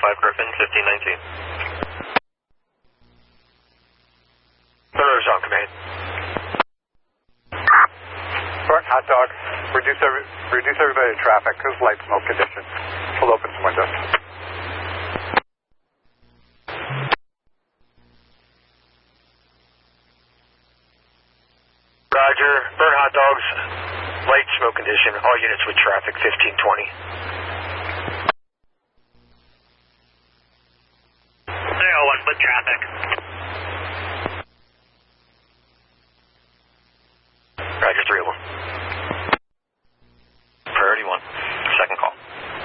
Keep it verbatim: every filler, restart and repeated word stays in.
five Griffin, fifteen nineteen. Thunder's on command. Burnt hot dog. Reduce every, reduce everybody to traffic because light smoke conditions. We'll open some windows. Roger. Burnt hot dogs. Light smoke condition. All units with traffic, fifteen twenty.